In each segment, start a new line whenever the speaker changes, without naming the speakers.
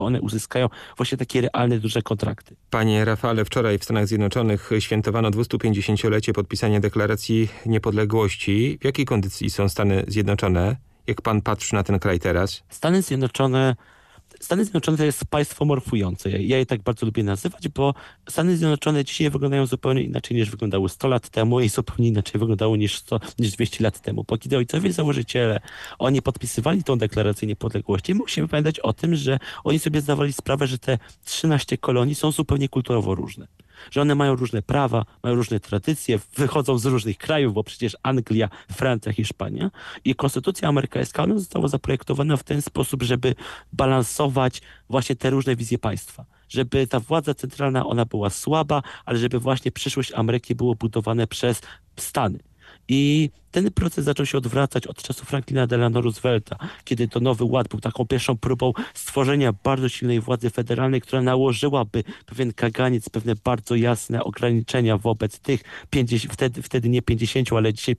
one uzyskają właśnie takie realne, duże kontrakty.
Panie Rafale, wczoraj w Stanach Zjednoczonych świętowano 250-lecie podpisania Deklaracji Niepodległości. W jakiej kondycji są Stany Zjednoczone? Jak pan patrzy na ten kraj teraz?
Stany Zjednoczone to jest państwo morfujące. Ja je tak bardzo lubię nazywać, bo Stany Zjednoczone dzisiaj wyglądają zupełnie inaczej niż wyglądały 100 lat temu i zupełnie inaczej wyglądały niż 200 lat temu. Bo kiedy ojcowie założyciele, oni podpisywali tą deklarację niepodległości, musimy pamiętać o tym, że oni sobie zdawali sprawę, że te 13 kolonii są zupełnie kulturowo różne. Że one mają różne prawa, mają różne tradycje, wychodzą z różnych krajów, bo przecież Anglia, Francja, Hiszpania. I konstytucja amerykańska, ona została zaprojektowana w ten sposób, żeby balansować właśnie te różne wizje państwa. Żeby ta władza centralna, ona była słaba, ale żeby właśnie przyszłość Ameryki było budowane przez Stany. I ten proces zaczął się odwracać od czasów Franklina Delano Roosevelta, kiedy to Nowy Ład był taką pierwszą próbą stworzenia bardzo silnej władzy federalnej, która nałożyłaby pewien kaganiec, pewne bardzo jasne ograniczenia wobec tych 50, wtedy nie 50, ale dzisiaj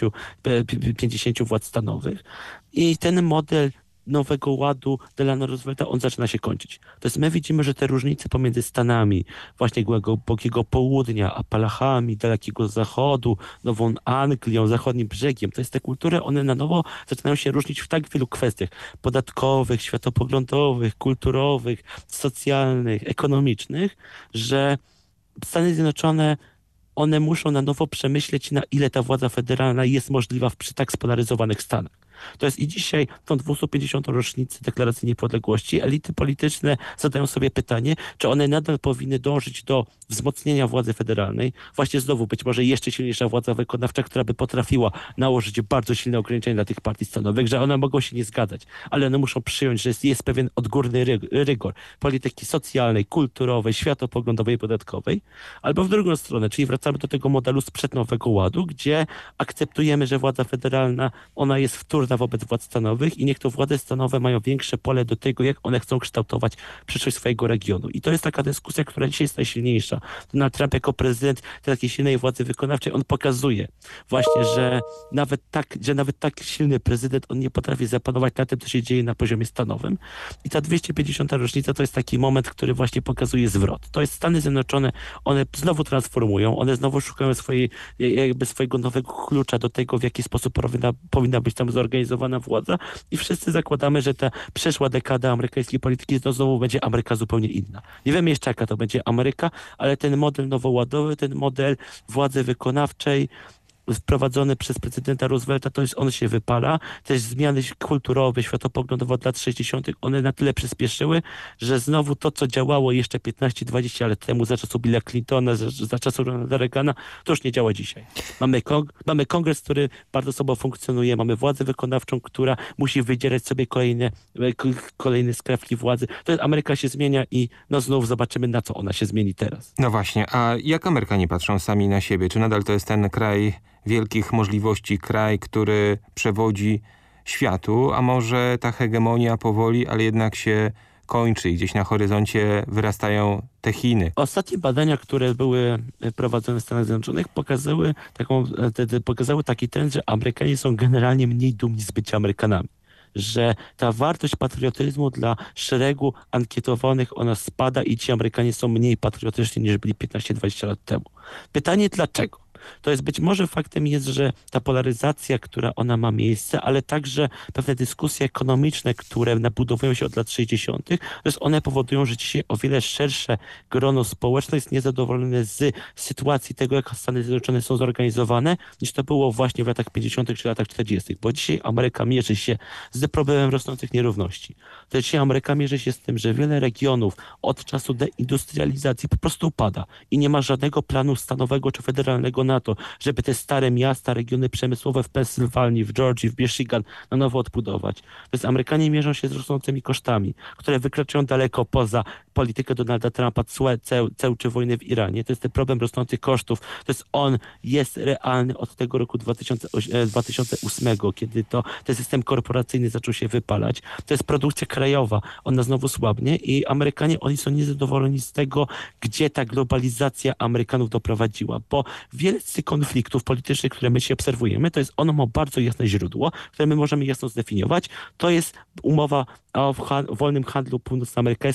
50 władz stanowych. I ten model Nowego Ładu Delano Roosevelta, on zaczyna się kończyć. To jest, my widzimy, że te różnice pomiędzy Stanami, właśnie głębokiego południa, Apalachami, Dalekiego Zachodu, Nową Anglią, Zachodnim Brzegiem, to jest te kultury, one na nowo zaczynają się różnić w tak wielu kwestiach podatkowych, światopoglądowych, kulturowych, socjalnych, ekonomicznych, że Stany Zjednoczone one muszą na nowo przemyśleć, na ile ta władza federalna jest możliwa przy tak spolaryzowanych Stanach. To jest i dzisiaj, tą 250. rocznicę Deklaracji Niepodległości, elity polityczne zadają sobie pytanie, czy one nadal powinny dążyć do wzmocnienia władzy federalnej, właśnie znowu być może jeszcze silniejsza władza wykonawcza, która by potrafiła nałożyć bardzo silne ograniczenia dla tych partii stanowych, że one mogą się nie zgadzać, ale one muszą przyjąć, że jest pewien odgórny rygor polityki socjalnej, kulturowej, światopoglądowej i podatkowej, albo w drugą stronę, czyli wracamy do tego modelu sprzed Nowego Ładu, gdzie akceptujemy, że władza federalna, ona jest wtórna wobec władz stanowych i niech to władze stanowe mają większe pole do tego, jak one chcą kształtować przyszłość swojego regionu. I to jest taka dyskusja, która dzisiaj jest najsilniejsza. Donald Trump jako prezydent takiej silnej władzy wykonawczej, on pokazuje właśnie, że nawet tak silny prezydent, on nie potrafi zapanować na tym, co się dzieje na poziomie stanowym. I ta 250. rocznica to jest taki moment, który właśnie pokazuje zwrot. To jest Stany Zjednoczone, one znowu transformują, one znowu szukają swojego nowego klucza do tego, w jaki sposób powinna być tam zorganizowana władza i wszyscy zakładamy, że ta przyszła dekada amerykańskiej polityki to znowu będzie Ameryka zupełnie inna. Nie wiemy jeszcze, jaka to będzie Ameryka, ale ten model nowoładowy, ten model władzy wykonawczej wprowadzony przez prezydenta Roosevelta, to jest on się wypala. Też zmiany kulturowe, światopoglądowe od lat 60. one na tyle przyspieszyły, że znowu to, co działało jeszcze 15-20 lat temu za czasów Billa Clintona, za czasów Ronalda Reagana, to już nie działa dzisiaj. Mamy kongres, który bardzo sobą funkcjonuje, mamy władzę wykonawczą, która musi wydzierać sobie kolejne skrawki władzy. To jest, Ameryka się zmienia i no znów zobaczymy, na co ona się zmieni teraz.
No właśnie, a jak Amerykanie patrzą sami na siebie? Czy nadal to jest ten kraj wielkich możliwości, kraj, który przewodzi światu, a może ta hegemonia powoli, ale jednak się kończy i gdzieś na horyzoncie wyrastają te Chiny?
Ostatnie badania, które były prowadzone w Stanach Zjednoczonych, pokazały taki trend, że Amerykanie są generalnie mniej dumni z bycia Amerykanami. Że ta wartość patriotyzmu dla szeregu ankietowanych, ona spada i ci Amerykanie są mniej patriotyczni niż byli 15-20 lat temu. Pytanie dlaczego? To jest być może faktem jest, że ta polaryzacja, która ona ma miejsce, ale także pewne dyskusje ekonomiczne, które nabudowują się od lat 60., one powodują, że dzisiaj o wiele szersze grono społeczne jest niezadowolone z sytuacji tego, jak Stany Zjednoczone są zorganizowane, niż to było właśnie w latach 50. czy latach 40. Bo dzisiaj Ameryka mierzy się z problemem rosnących nierówności. To dzisiaj Ameryka mierzy się z tym, że wiele regionów od czasu deindustrializacji po prostu upada i nie ma żadnego planu stanowego czy federalnego na to, żeby te stare miasta, regiony przemysłowe w Pensylwanii, w Georgii, w Michigan na nowo odbudować. To jest Amerykanie mierzą się z rosnącymi kosztami, które wykraczają daleko poza politykę Donalda Trumpa, ceł czy wojny w Iranie. To jest ten problem rosnących kosztów. To jest on jest realny od tego roku 2008, kiedy ten system korporacyjny zaczął się wypalać. To jest produkcja krajowa. Ona znowu słabnie i Amerykanie, oni są niezadowoleni z tego, gdzie ta globalizacja Amerykanów doprowadziła, bo wiele z tych konfliktów politycznych, które my się obserwujemy, to jest ono ma bardzo jasne źródło, które my możemy jasno zdefiniować. To jest umowa o wolnym handlu północnoamerykańskim